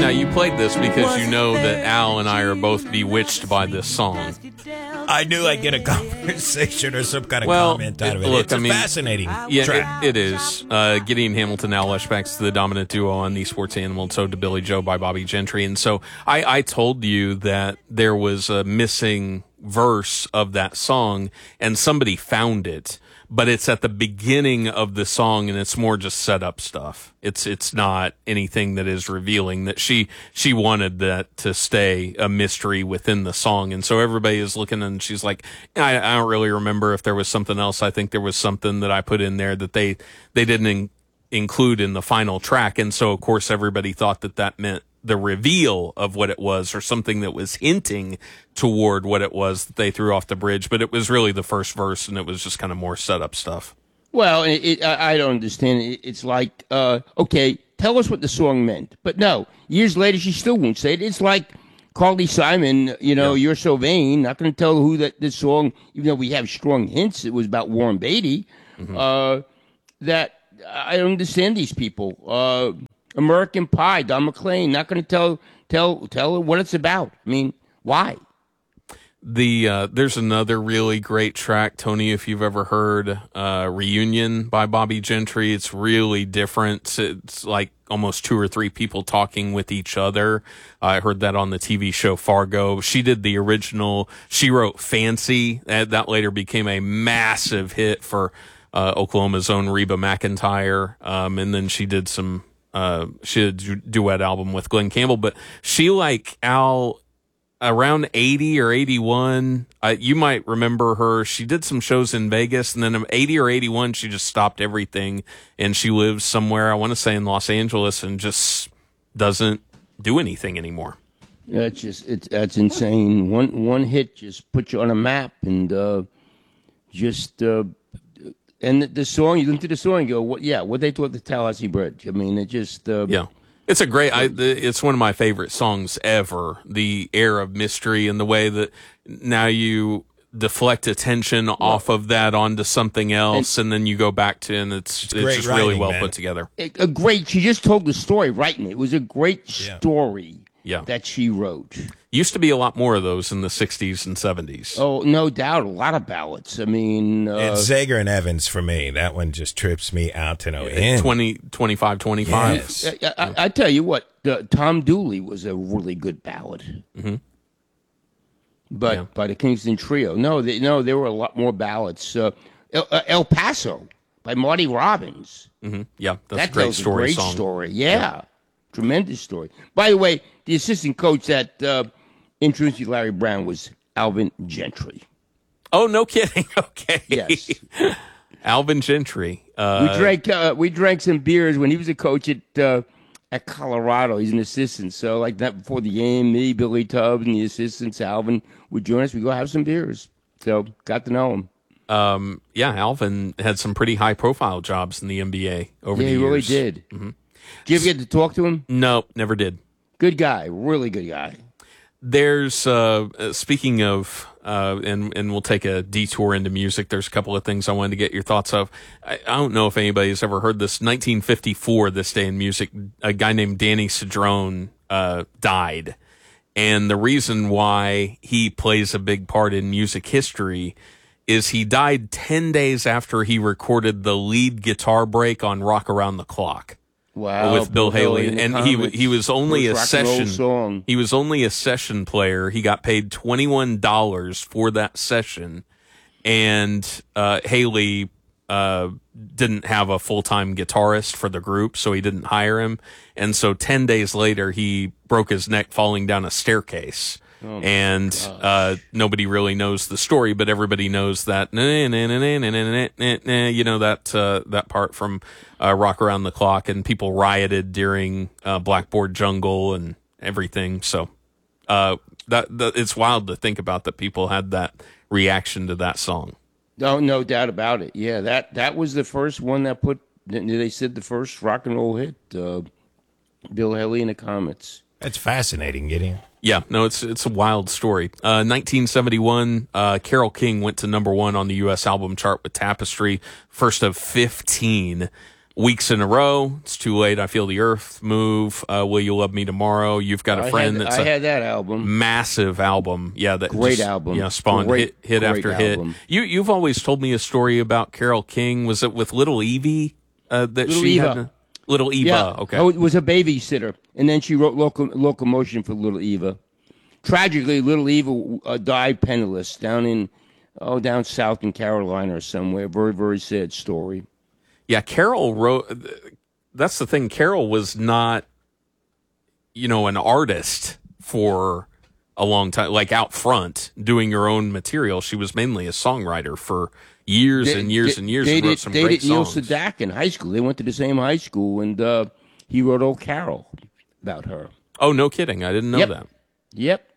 Now, you played this because you know that Al and I are both bewitched by this song. I knew I'd get a conversation or some kind of comment out of it. Look, It's fascinating track. It is. Gideon Hamilton, Al Eschbach, the dominant duo on The Sports Animal, so to Billy Joe by Bobby Gentry. And so I told you that there was a missing verse of that song, and somebody found it. But it's at the beginning of the song, and it's more just setup stuff. It's not anything that is revealing. That she wanted that to stay a mystery within the song, and so everybody is looking, and she's like, I don't really remember if there was something else. I think there was something that I put in there that they didn't include in the final track, and so of course everybody thought that meant the reveal of what it was, or something that was hinting toward what it was that they threw off the bridge. But it was really the first verse, and it was just kind of more setup stuff. Well, I don't understand. It's like, okay, tell us what the song meant. But no, years later, she still won't say it. It's like Carly Simon, You're So Vain. Not going to tell who this song, even though we have strong hints, it was about Warren Beatty. That I don't understand these people. American Pie, Don McLean, not going to tell what it's about. I mean, why? There's another really great track, Tony, if you've ever heard Reunion by Bobby Gentry. It's really different. It's like almost two or three people talking with each other. I heard that on the TV show Fargo. She did the original. She wrote Fancy. That later became a massive hit for Oklahoma's own Reba McEntire. And then she did she did a duet album with Glenn Campbell, but she, like Al, around 80 or 81, you might remember her. She did some shows in Vegas, and then 80 or 81, she just stopped everything, and she lives somewhere, I want to say in Los Angeles, and just doesn't do anything anymore. Yeah, that's insane. One hit just put you on a map, and and the song, you listen to the song and go, what they thought the Tallahassee Bridge. I mean, it just... yeah. It's a great, it's one of my favorite songs ever. The air of mystery and the way that now you deflect attention off of that onto something else, and then you go back to, and it's just writing, really well put together. She just told the story writing it. It was a great story that she wrote. Used to be a lot more of those in the 60s and 70s. Oh, no doubt. A lot of ballads. I mean... and Zager and Evans, for me, that one just trips me out to no end. 25. Yes. I tell you what, Tom Dooley was a really good ballad. Mm-hmm. But by the Kingston Trio. No, there were a lot more ballads. El Paso by Marty Robbins. Mm-hmm. Yeah, that's a great story. Great story. Yeah. Tremendous story. By the way, the assistant coach that introduced you to Larry Brown was Alvin Gentry. Oh, no kidding. Okay. Yes. Alvin Gentry. We drank some beers when he was a coach at Colorado. He's an assistant. So like that before the game, me, Billy Tubbs, and the assistants, Alvin would join us. We go have some beers. So got to know him. Alvin had some pretty high profile jobs in the NBA over the years. Yeah, he really did. Mm-hmm. Did you ever get to talk to him? No, never did. Good guy, really good guy. There's speaking of, and we'll take a detour into music. There's a couple of things I wanted to get your thoughts of. I don't know if anybody's ever heard this. 1954, this day in music, a guy named Danny Cedrone died, and the reason why he plays a big part in music history is he died 10 days after he recorded the lead guitar break on "Rock Around the Clock." Wow, with Bill Haley, and he was only a session. He was only a session player. He got paid $21 for that session, and Haley didn't have a full-time guitarist for the group, so he didn't hire him. And so 10 days later, he broke his neck falling down a staircase. Oh, and nobody really knows the story, but everybody knows that that part from "Rock Around the Clock," and people rioted during Blackboard Jungle and everything. So that it's wild to think about that people had that reaction to that song. No doubt about it. Yeah, that was the first one that put. They said the first rock and roll hit. Bill Haley and the Comets. That's fascinating, Gideon. Yeah, no, it's a wild story. 1971, Carole King went to #1 on the U.S. album chart with Tapestry, first of 15 Weeks in a Row, It's Too Late, I Feel the Earth Move, Will You Love Me Tomorrow, You've Got a Friend. I had that album. Massive album. Yeah, that great just, album. Yeah, spawned hit after album. hit. You've always told me a story about Carole King. Was it with Little Evie? Little Eva. Had Little Eva. Yeah. Okay. Oh, it was a babysitter, and then she wrote Locomotion for Little Eva. Tragically, Little Eva died penniless down south in Carolina or somewhere. Very, very sad story. Yeah, Carole wrote. That's the thing. Carole was not, an artist for a long time, like out front doing her own material. She was mainly a songwriter for years and years and years. And wrote some great songs. Neil Sedaka in high school. They went to the same high school, and he wrote "Old Carol" about her. Oh, no kidding! I didn't know that. Yep.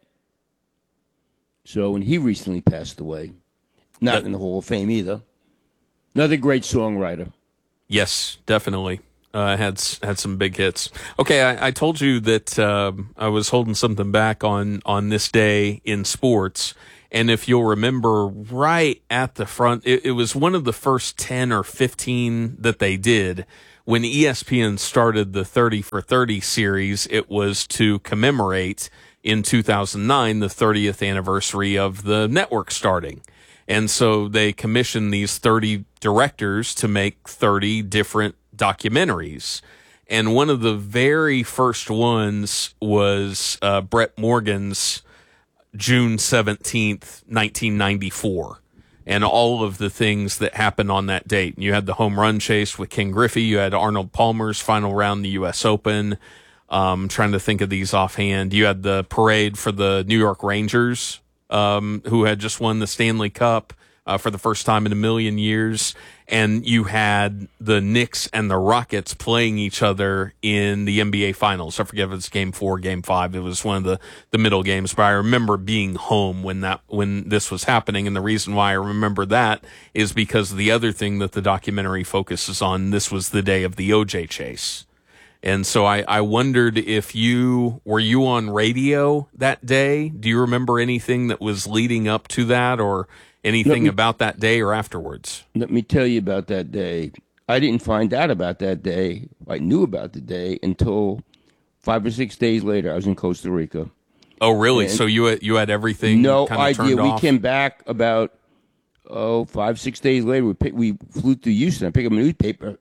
So, and he recently passed away. Not in the Hall of Fame either. Another great songwriter. Yes, definitely. Had some big hits. Okay, I told you that I was holding something back on this day in sports. And if you'll remember, right at the front, it was one of the first 10 or 15 that they did. When ESPN started the 30 for 30 series, it was to commemorate in 2009 the 30th anniversary of the network starting. And so they commissioned these 30 directors to make 30 different documentaries. And one of the very first ones was Brett Morgen's June 17th, 1994. And all of the things that happened on that date. You had the home run chase with Ken Griffey. You had Arnold Palmer's final round in the U.S. Open. Trying to think of these offhand. You had the parade for the New York Rangers, who had just won the Stanley Cup for the first time in a million years. And you had the Knicks and the Rockets playing each other in the NBA Finals. I forget if it's Game 4, Game 5. It was one of the middle games. But I remember being home when this was happening. And the reason why I remember that is because the other thing that the documentary focuses on, this was the day of the OJ chase. And so I wondered if were you on radio that day? Do you remember anything that was leading up to that or anything about that day or afterwards? Let me tell you about that day. I didn't find out about that day. I knew about the day until 5 or 6 days later. I was in Costa Rica. Oh, really? So you had everything no kind of idea. turned off? We came back about 5, 6 days later. We flew to Houston. I picked up a newspaper.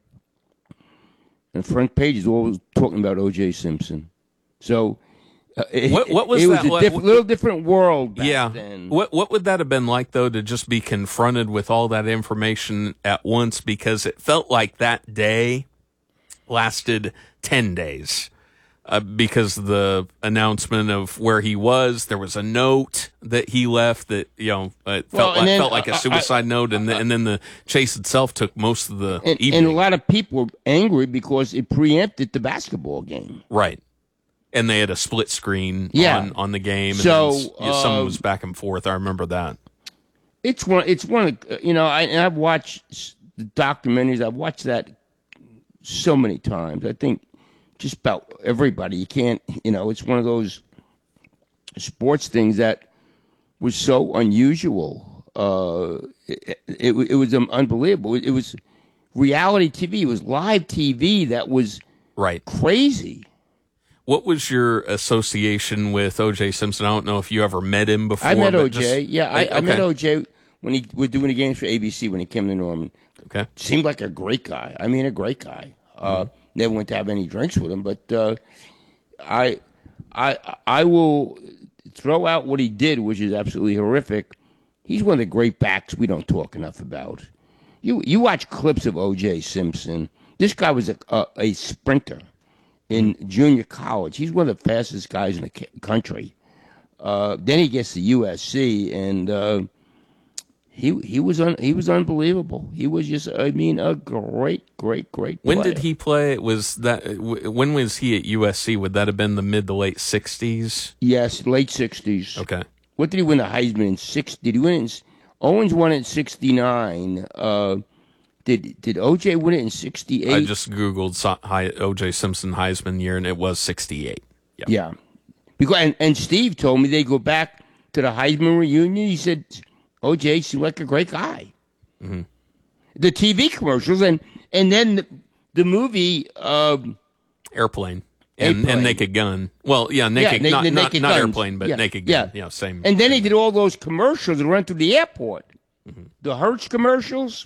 And the front page is always talking about O.J. Simpson. So what was it that? was a little different world back then. What would that have been like, though, to just be confronted with all that information at once? Because it felt like that day lasted 10 days. Because the announcement of where he was, there was a note that he left that felt like a suicide note, and then the chase itself took most of the evening. And a lot of people were angry because it preempted the basketball game, right? And they had a split screen on the game, so and someone was back and forth. I remember that. It's one. I've watched the documentaries. I've watched that so many times. I think. Just about everybody. You can't, it's one of those sports things that was so unusual. It was unbelievable. It was reality TV. It was live TV that was crazy. What was your association with O.J. Simpson? I don't know if you ever met him before. I met O.J. I met O.J. when he was doing the games for ABC when he came to Norman. Okay. Seemed like a great guy. I mean, a great guy. Never went to have any drinks with him, but I will throw out what he did, which is absolutely horrific. He's one of the great backs we don't talk enough about. You watch clips of O.J. Simpson. This guy was a sprinter in junior college. He's one of the fastest guys in the country. Then he gets to USC, and he was unbelievable. He was just, a great player. When did he play? When was he at USC? Would that have been the mid to late 60s? Yes, late 60s. Okay. What did he win the Heisman in? Did he win it Owens won it in 69. Did O.J. win it in 68? I just Googled O.J. Simpson Heisman year, and it was 68. Yep. Yeah. Because and Steve told me they go back to the Heisman reunion. He said, O.J. seemed like a great guy. Mm-hmm. The TV commercials and then the movie Airplane. And Naked Gun. Well, yeah, Naked, not Naked Airplane, but Naked Gun. Yeah, same. And then he did all those commercials that run through the airport. The Hertz commercials.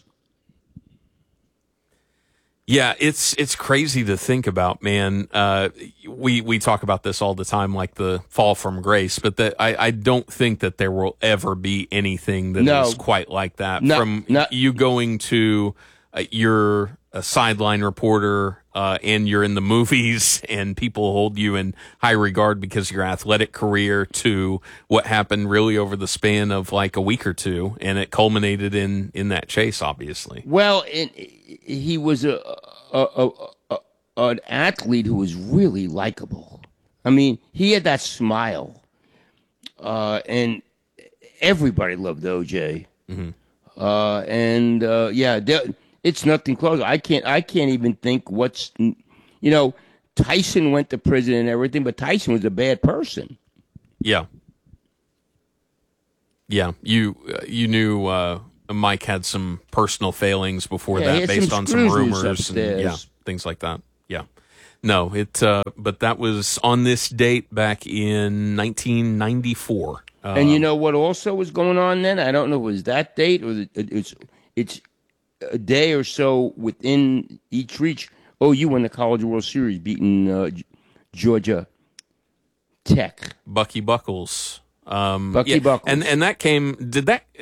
Yeah, it's crazy to think about, man. We talk about this all the time, like the fall from grace, but I don't think that there will ever be anything that is quite like that. You going to you're a sideline reporter, and you're in the movies, and people hold you in high regard because of your athletic career, to what happened really over the span of like a week or two, and it culminated in that chase, obviously. Well, he was an athlete who was really likable. I mean, he had that smile, and everybody loved OJ. It's nothing close. I can't even think Tyson went to prison and everything, but Tyson was a bad person. Yeah. Yeah. You knew Mike had some personal failings before that, based on some rumors and things like that. Yeah. No, but that was on this date back in 1994. And you know what also was going on then? I don't know if it was that date or it's a day or so within each reach. OU won the College World Series, beating Georgia Tech. Bucky Buckles. Buckles. And that came.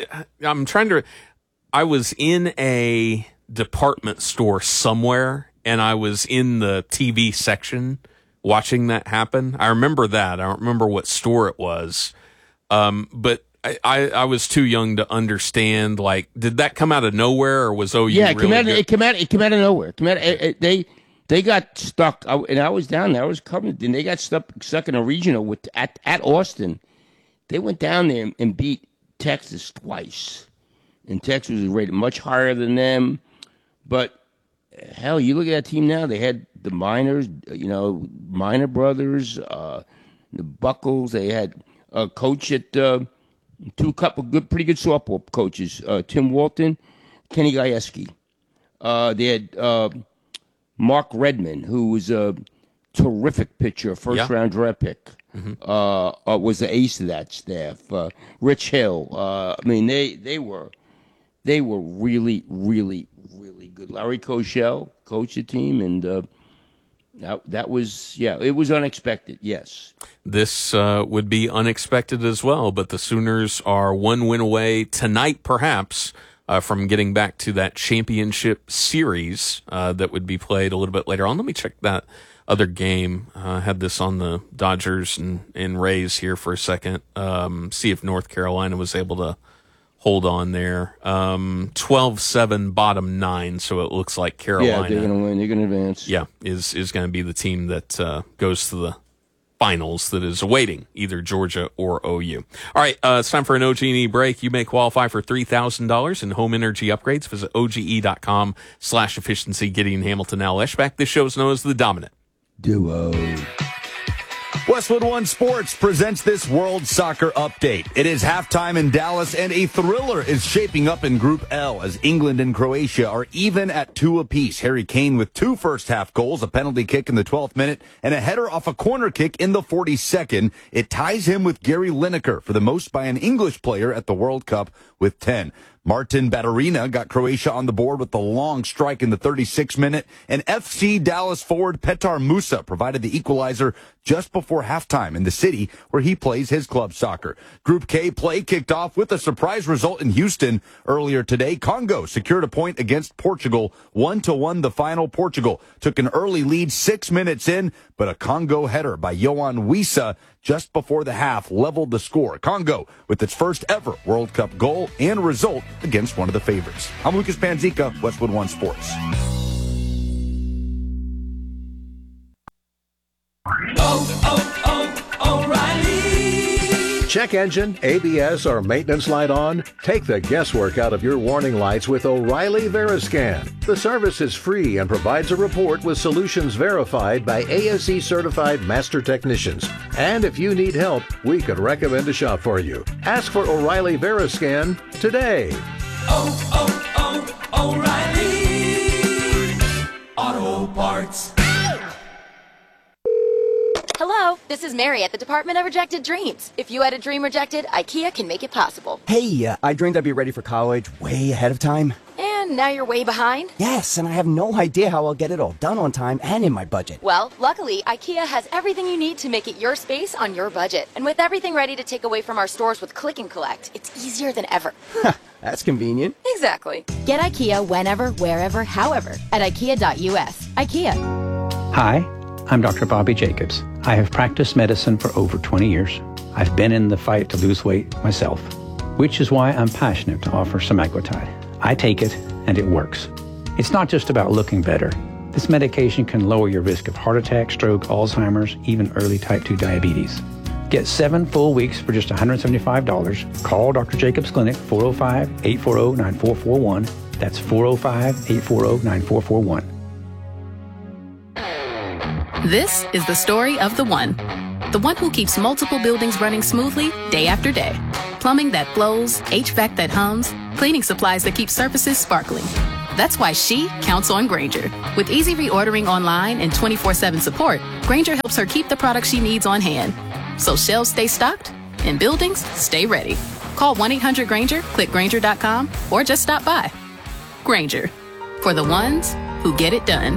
I was in a department store somewhere, and I was in the TV section watching that happen. I remember that. I don't remember what store it was, but I was too young to understand. Like, did that come out of nowhere, or was OU? Yeah, it came out of nowhere. They got stuck, and I was down there. I was covering, and they got stuck in a regional at Austin. They went down there and beat Texas twice, and Texas was rated much higher than them. But hell, you look at that team now. They had the Miners, Miner brothers, the Buckles. They had a coach at. Pretty good softball coaches, Tim Walton, Kenny Gajewski. They had Mark Redmond, who was a terrific pitcher, first-round draft pick. Was the ace of that staff. Rich Hill. They were really, really, really good. Larry Koshel coached the team, and that was, it was unexpected, yes. This would be unexpected as well, but the Sooners are one win away tonight, perhaps, from getting back to that championship series that would be played a little bit later on. Let me check that other game. Had this on the Dodgers and Rays here for a second. See if North Carolina was able to hold on there. 12-7, bottom 9, so it looks like Carolina. Yeah, they're going to win. They're going to advance. Yeah, is going to be the team that goes to the finals, that is awaiting either Georgia or OU. All right, it's time for an OG&E break. You may qualify for $3,000 in home energy upgrades. Visit OGE.com/efficiency. Gideon Hamilton, Al Eschbach. This show is known as The Dominant Duo. Westwood One Sports presents this World Soccer Update. It is halftime in Dallas, and a thriller is shaping up in Group L as England and Croatia are even at 2 apiece. Harry Kane with 2 first-half goals, a penalty kick in the 12th minute, and a header off a corner kick in the 42nd. It ties him with Gary Lineker for the most by an English player at the World Cup with 10. Martin Baturina got Croatia on the board with the long strike in the 36th minute, and FC Dallas forward Petar Musa provided the equalizer just before halftime in the city where he plays his club soccer. Group K play kicked off with a surprise result in Houston earlier today. Congo secured a point against Portugal, 1-1 the final. Portugal took an early lead 6 minutes in, but a Congo header by Yohan Wissa just before the half leveled the score. Congo with its first ever World Cup goal and result against one of the favorites. I'm Lucas Panzica, Westwood One Sports. O'Reilly. Check engine, ABS, or maintenance light on? Take the guesswork out of your warning lights with O'Reilly Veriscan. The service is free and provides a report with solutions verified by ASE certified master technicians. And if you need help, we could recommend a shop for you. Ask for O'Reilly Veriscan today. O'Reilly Auto Hello, this is Mary at the Department of Rejected Dreams. If you had a dream rejected, IKEA can make it possible. Hey, I dreamed I'd be ready for college way ahead of time. And now you're way behind? Yes, and I have no idea how I'll get it all done on time and in my budget. Well, luckily, IKEA has everything you need to make it your space on your budget. And with everything ready to take away from our stores with Click and Collect, it's easier than ever. That's convenient. Exactly. Get IKEA whenever, wherever, however at IKEA.us. IKEA. Hi, I'm Dr. Bobby Jacobs. I have practiced medicine for over 20 years. I've been in the fight to lose weight myself, which is why I'm passionate to offer semaglutide. I take it, and it works. It's not just about looking better. This medication can lower your risk of heart attack, stroke, Alzheimer's, even early type 2 diabetes. Get 7 full weeks for just $175. Call Dr. Jacobs Clinic, 405-840-9441. That's 405-840-9441. This is the story of the one who keeps multiple buildings running smoothly day after day. Plumbing that flows, HVAC that hums, cleaning supplies that keep surfaces sparkling. That's why she counts on Grainger. With easy reordering online and 24/7 support, Grainger helps her keep the products she needs on hand. So shelves stay stocked and buildings stay ready. Call 1-800-GRAINGER, click Grainger.com, or just stop by. Grainger, for the ones who get it done.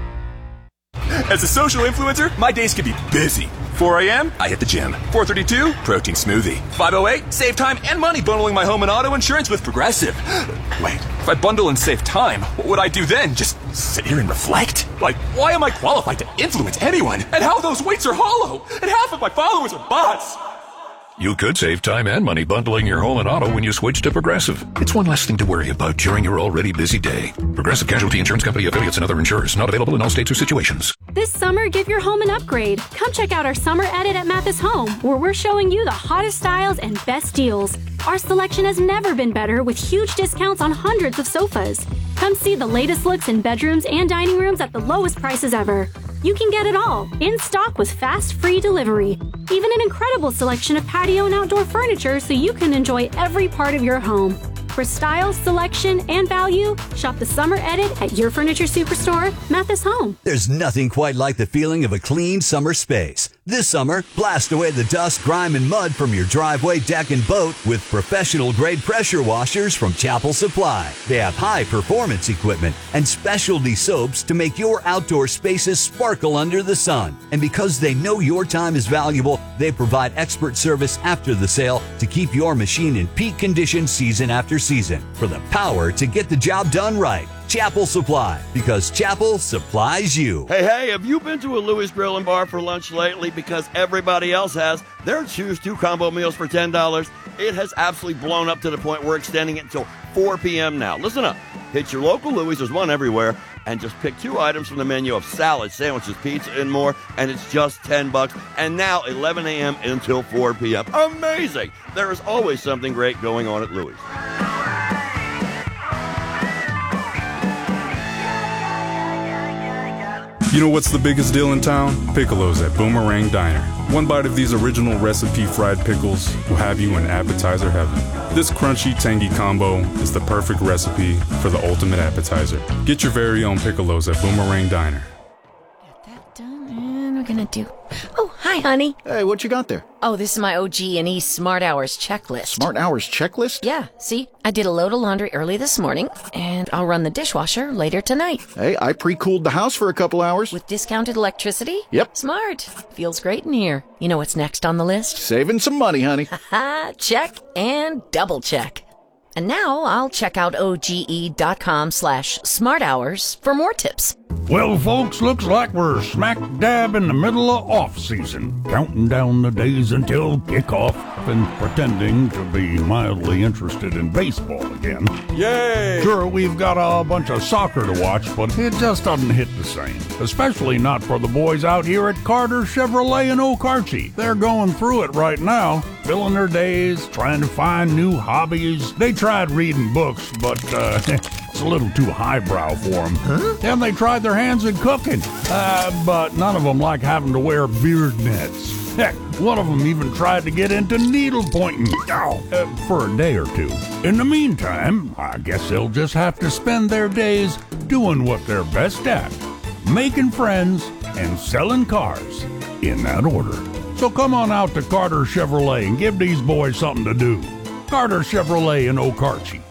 As a social influencer, my days can be busy. 4 a.m., I hit the gym. 4:32, protein smoothie. 5:08, save time and money bundling my home and auto insurance with Progressive. Wait, if I bundle and save time, what would I do then? Just sit here and reflect? Like, why am I qualified to influence anyone? And how those weights are hollow? And half of my followers are bots. You could save time and money bundling your home and auto when you switch to Progressive. It's one less thing to worry about during your already busy day. Progressive Casualty Insurance Company, affiliates, and other insurers. Not available in all states or situations. This summer, give your home an upgrade. Come check out our summer edit at Mathis Home, where we're showing you the hottest styles and best deals. Our selection has never been better, with huge discounts on hundreds of sofas. Come see the latest looks in bedrooms and dining rooms at the lowest prices ever. You can get it all, in stock with fast, free delivery. Even an incredible selection of patio and outdoor furniture so you can enjoy every part of your home. For style, selection, and value, shop the summer edit at your furniture superstore, Mathis Home. There's nothing quite like the feeling of a clean summer space. This summer, blast away the dust, grime, and mud from your driveway, deck, and boat with professional-grade pressure washers from Chapel Supply. They have high-performance equipment and specialty soaps to make your outdoor spaces sparkle under the sun. And because they know your time is valuable, they provide expert service after the sale to keep your machine in peak condition season after season. For the power to get the job done right. Chapel Supply, because Chapel supplies you. Hey, have you been to a Louis Grill and Bar for lunch lately? Because everybody else has. Their Choose 2 combo meals for $10. It has absolutely blown up to the point we're extending it until 4 p.m. now. Listen up. Hit your local Louis, there's one everywhere, and just pick 2 items from the menu of salad, sandwiches, pizza, and more, and it's just $10. And now 11 a.m. until 4 p.m. Amazing! There is always something great going on at Louis. You know what's the biggest deal in town? Piccolos at Boomerang Diner. One bite of these original recipe fried pickles will have you in appetizer heaven. This crunchy, tangy combo is the perfect recipe for the ultimate appetizer. Get your very own Piccolos at Boomerang Diner. And we're gonna do... Oh, hi, honey. Hey, what you got there? Oh, this is my OG&E Smart Hours checklist. Smart Hours checklist? Yeah, see? I did a load of laundry early this morning, and I'll run the dishwasher later tonight. Hey, I pre-cooled the house for a couple hours. With discounted electricity? Yep. Smart. Feels great in here. You know what's next on the list? Saving some money, honey. Haha, check and double check. And now I'll check out OGE.com/smarthours for more tips. Well, folks, looks like we're smack dab in the middle of off-season, counting down the days until kickoff and pretending to be mildly interested in baseball again. Yay! Sure, we've got a bunch of soccer to watch, but it just doesn't hit the same, especially not for the boys out here at Carter Chevrolet in Okarche. They're going through it right now, filling their days, trying to find new hobbies. They tried reading books, but it's a little too highbrow for them. Huh? Then they tried their hands at cooking, but none of them like having to wear beard nets. Heck, one of them even tried to get into needle pointing for a day or two. In the meantime, I guess they'll just have to spend their days doing what they're best at, making friends and selling cars. in that order. So come on out to Carter Chevrolet and give these boys something to do. Carter Chevrolet in Okarche.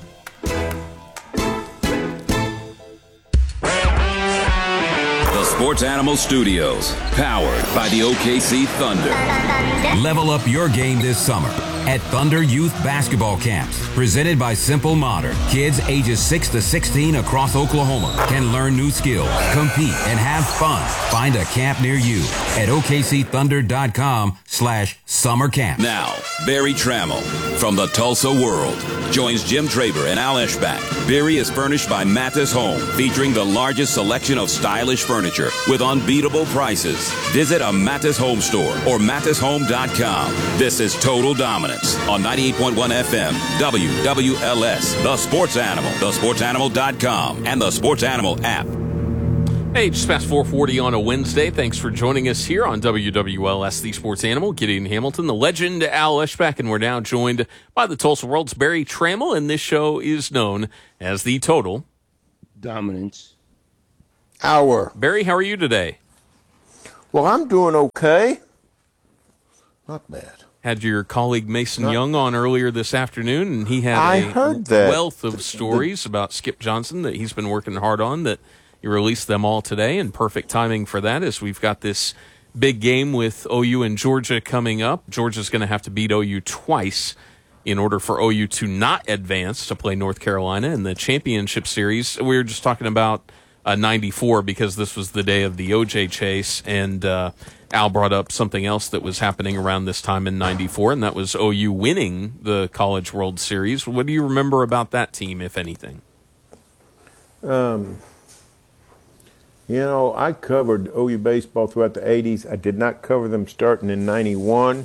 The Sports Animal Studios, powered by the OKC Thunder. Level up your game this summer at Thunder Youth Basketball Camps, presented by Simple Modern. Kids ages 6 to 16 across Oklahoma can learn new skills, compete, and have fun. Find a camp near you at OKCThunder.com/summer camp. Now, Barry Trammell from the Tulsa World joins Jim Traber and Al Eschbach. Barry is furnished by Mathis Home, featuring the largest selection of stylish furniture with unbeatable prices. Visit a Mathis Home store or MathisHome.com. This is Total Dominance on 98.1 FM, WWLS, The Sports Animal, thesportsanimal.com, and the Sports Animal app. Hey, just past 4:40 on a Wednesday. Thanks for joining us here on WWLS, The Sports Animal. Gideon Hamilton, the legend Al Eschbach, and we're now joined by the Tulsa World's Barry Trammell, and this show is known as the Total Dominance Hour. Barry, how are you today? Well, I'm doing okay. Not bad. Had your colleague Mason Young on earlier this afternoon, and he had heard that. Wealth of stories about Skip Johnson that he's been working hard on, that you released them all today, and perfect timing for that as we've got this big game with OU and Georgia coming up. Georgia's going to have to beat OU twice in order for OU to not advance to play North Carolina in the championship series. We were just talking about 94 because this was the day of the OJ chase, and Al brought up something else that was happening around this time in 94, and that was OU winning the College World Series. What do you remember about that team, if anything? I covered OU baseball throughout the 80s. I did not cover them starting in 91.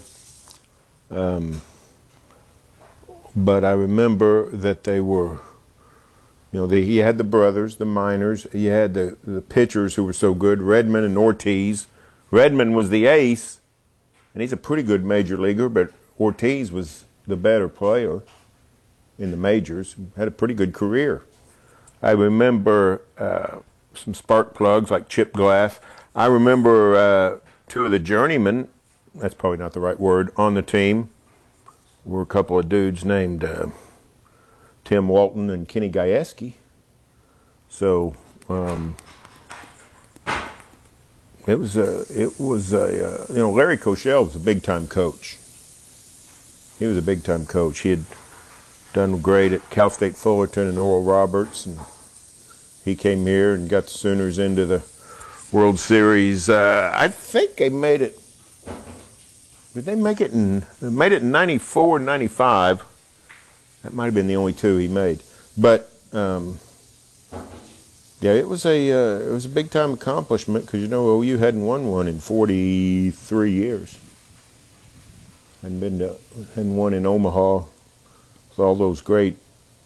But I remember that they were, you had the brothers, the Miners. You had the pitchers who were so good, Redmond and Ortiz. Redmond was the ace, and he's a pretty good major leaguer, but Ortiz was the better player in the majors. Had a pretty good career. I remember some spark plugs like Chip Glass. I remember two of the journeymen, that's probably not the right word, on the team were a couple of dudes named Tim Walton and Kenny Gajewski. So it was Larry Koshel was a big-time coach. He was a big-time coach. He had done great at Cal State Fullerton and Oral Roberts, and he came here and got the Sooners into the World Series. I think they made it. Did they make it they made it in 94 and 95. That might have been the only two he made. But it was a big time accomplishment because OU hadn't won one in 43 years. Hadn't won in Omaha with all those great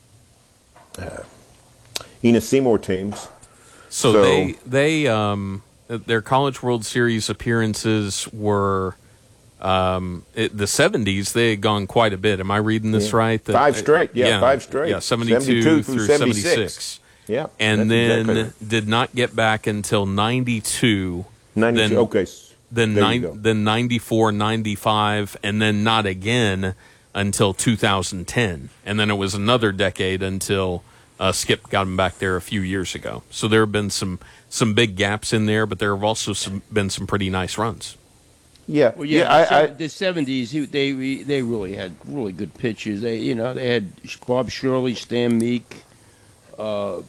Enos Seymour teams. So they their College World Series appearances were the 70s. They had gone quite a bit. Am I reading this right? Five straight. Yeah, 72 through 76. Yeah, and then did not get back until 92. 92. Okay. Then 94, 95, and then not again until 2010. And then it was another decade until Skip got him back there a few years ago. So there have been some big gaps in there, but there have also been some pretty nice runs. Yeah, the 70s, they really had really good pitchers. They had Bob Shirley, Stan Meek. Not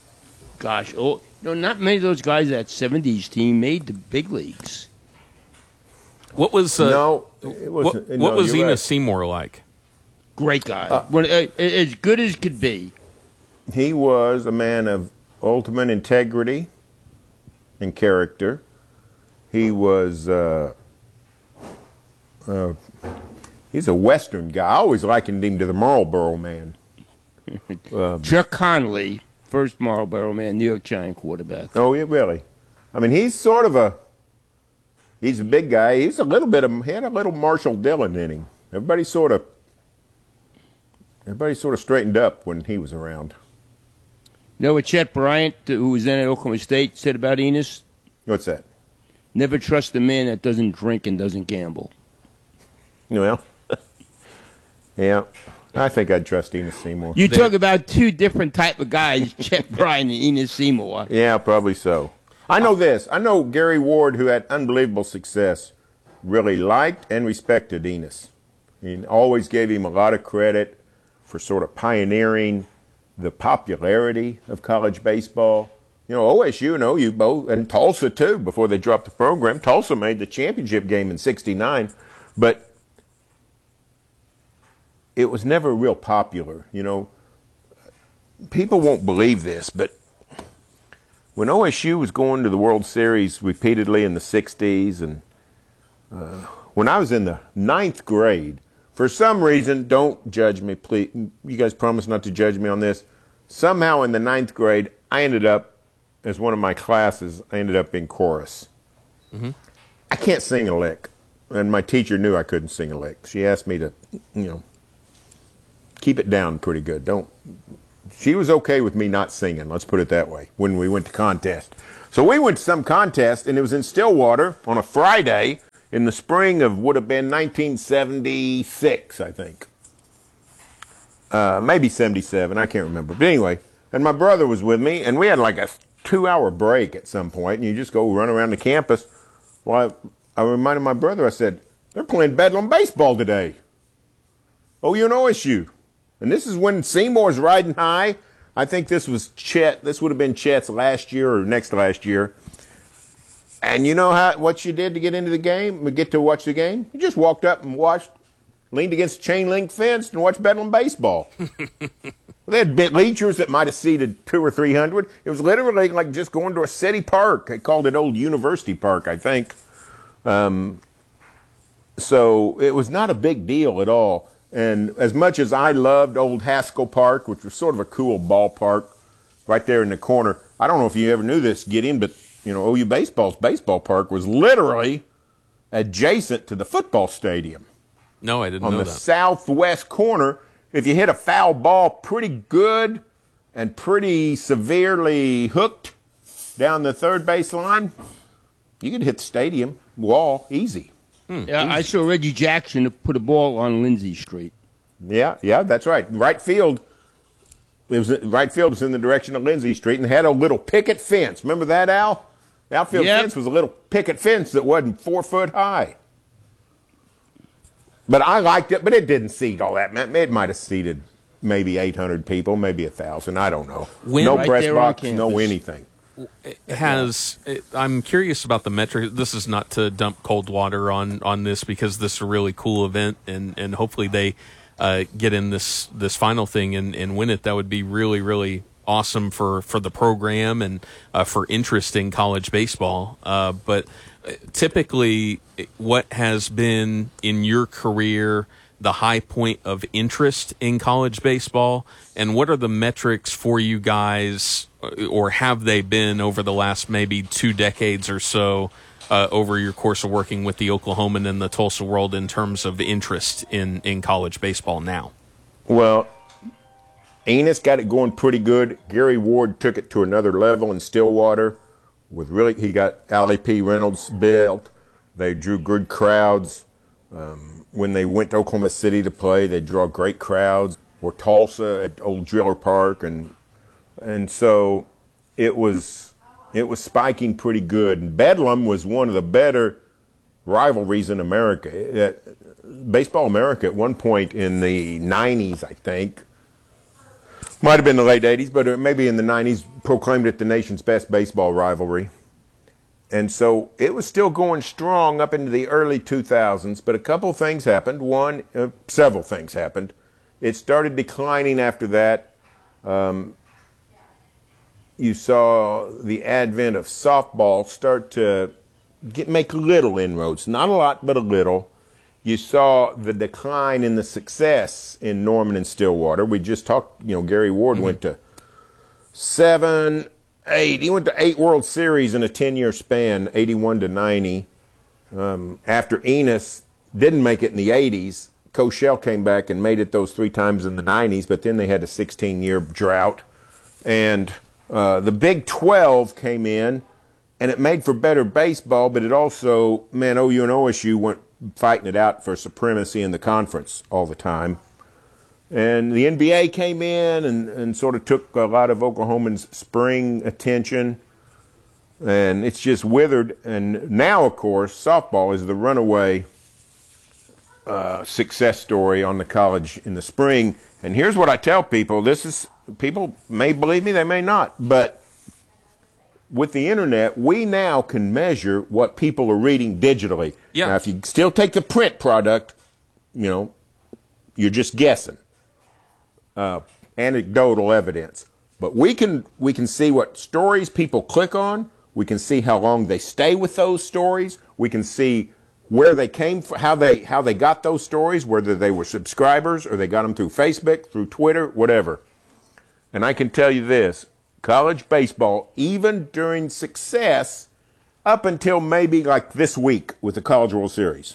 many of those guys that 70s team made the big leagues. What was what was Enos Seymour like? Great guy, as good as could be. He was a man of ultimate integrity and character. He was he's a Western guy. I always likened him to the Marlboro Man. Chuck Connolly, first Marlboro Man, New York Giant quarterback. Oh, yeah, really? I mean, he's a big guy. He had a little Marshall Dillon in him. Everybody sort of straightened up when he was around. You know what Chet Bryant, who was then at Oklahoma State, said about Enos? What's that? Never trust a man that doesn't drink and doesn't gamble. Well, yeah. I think I'd trust Enos Seymour. You talk about two different type of guys, Chet Bryan and Enos Seymour. Yeah, probably so. I know this. I know Gary Ward, who had unbelievable success, really liked and respected Enos. He always gave him a lot of credit for sort of pioneering the popularity of college baseball. You know, OSU and OU both, and Tulsa too, before they dropped the program. Tulsa made the championship game in '69, but it was never real popular. You know, people won't believe this, but when OSU was going to the World Series repeatedly in the 60s, and when I was in the 9th grade, for some reason, don't judge me, please. You guys promise not to judge me on this. Somehow in the 9th grade, I ended up, as one of my classes, I ended up in chorus. Mm-hmm. I can't sing a lick, and my teacher knew I couldn't sing a lick. She asked me to, keep it down pretty good. She was okay with me not singing, let's put it that way, when we went to contest. So we went to some contest, and it was in Stillwater on a Friday in the spring of would have been 1976, I think. Maybe 77, I can't remember. But anyway, and my brother was with me, and we had like a 2-hour break at some point, and you just go run around the campus. Well, I reminded my brother, I said, they're playing Bedlam baseball today. Oh, you know OSU. And this is when Seymour's riding high. I think this was Chet. This would have been Chet's last year or next to last year. And you know what you did to get into the game, get to watch the game? You just walked up and leaned against a chain link fence and watched Bedlam baseball. They had bleachers that might have seated 200 or 300. It was literally like just going to a city park. They called it Old University Park, I think. So it was not a big deal at all. And as much as I loved Old Haskell Park, which was sort of a cool ballpark right there in the corner, I don't know if you ever knew this, Gideon, but OU baseball's baseball park was literally adjacent to the football stadium. No, I didn't know that. On the southwest corner, if you hit a foul ball pretty good and pretty severely hooked down the third base line, you could hit the stadium wall easy. Yeah, I saw Reggie Jackson put a ball on Lindsay Street. Yeah, that's right. Right field was in the direction of Lindsay Street and had a little picket fence. Remember that, Al? The outfield fence was a little picket fence that wasn't 4 foot high. But I liked it, but it didn't seat all that. It might have seated maybe 800 people, maybe 1,000. I don't know. No press box, no anything. I'm curious about the metric. This is not to dump cold water on this, because this is a really cool event, and hopefully they get in this final thing and win it. That would be really, really awesome for the program and for interest in college baseball. But typically, what has been in your career the high point of interest in college baseball, and what are the metrics for you guys, or have they been over the last maybe 2 decades or so, over your course of working with the Oklahoman and the Tulsa World in terms of interest in college baseball now? Well, Enos got it going pretty good. Gary Ward took it to another level in Stillwater. He got Allie P. Reynolds built. They drew good crowds. When they went to Oklahoma City to play, they draw great crowds. Or Tulsa at Old Driller Park, and so it was spiking pretty good. And Bedlam was one of the better rivalries in America. Baseball America at one point in the 90s, I think, might have been the late 80s, but maybe in the 90s, proclaimed it the nation's best baseball rivalry. And so it was still going strong up into the early 2000s, but a couple things happened. Several things happened. It started declining after that. You saw the advent of softball start to make little inroads, not a lot, but a little. You saw the decline in the success in Norman and Stillwater. We just talked, Gary Ward went to 8. He went to 8 World Series in a 10-year span, 81 to 90. After Enos didn't make it in the 80s, Koshel came back and made it those 3 times in the 90s, but then they had a 16-year drought. And the Big 12 came in, and it made for better baseball, but it also, man, OU and OSU went fighting it out for supremacy in the conference all the time. And the NBA came in and sort of took a lot of Oklahomans' spring attention, and it's just withered. And now, of course, softball is the runaway success story on the college in the spring. And here's what I tell people. People may believe me, they may not, but with the internet, we now can measure what people are reading digitally. Yeah. Now, if you still take the print product, you're just guessing. Anecdotal evidence. But we can see what stories people click on. We can see how long they stay with those stories. We can see where they came from, how they got those stories, whether they were subscribers or they got them through Facebook, through Twitter, whatever. And I can tell you this, college baseball, even during success, up until maybe like this week with the College World Series,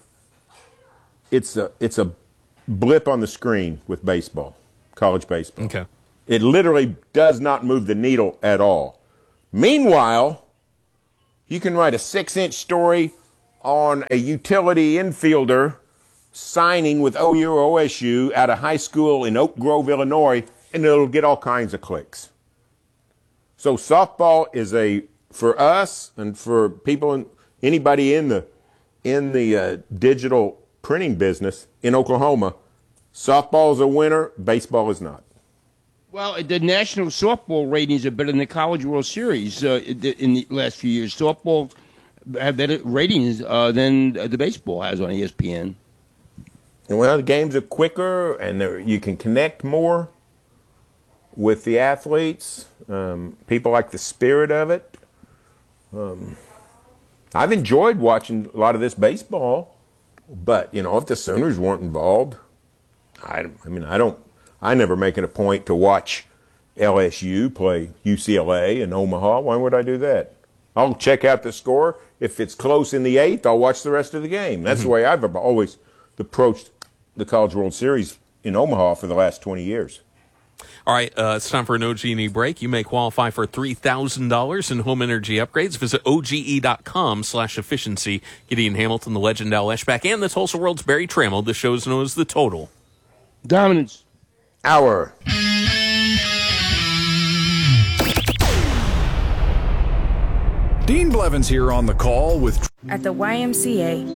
it's a blip on the screen with baseball, college baseball. Okay. It literally does not move the needle at all. Meanwhile, you can write a 6-inch story on a utility infielder signing with OU or OSU at a high school in Oak Grove, Illinois, and it'll get all kinds of clicks. So softball is for us and for people, anybody in the digital printing business in Oklahoma, softball is a winner, baseball is not. Well, the national softball ratings are better than the College World Series in the last few years. Softball have better ratings than the baseball has on ESPN. Well, the games are quicker, and you can connect more with the athletes. People like the spirit of it. I've enjoyed watching a lot of this baseball, but if the Sooners weren't involved, I never make it a point to watch LSU play UCLA in Omaha. Why would I do that? I'll check out the score. If it's close in the 8th, I'll watch the rest of the game. That's the way I've always approached the College World Series in Omaha for the last 20 years. All right, it's time for an OG&E break. You may qualify for $3,000 in home energy upgrades. Visit OGE.com/efficiency. Gideon Hamilton, the legend Al Eschbach, and the Tulsa World's Barry Trammell. The show is known as The Total. Dominance. Hour. Dean Blevins here on the call with... At the YMCA,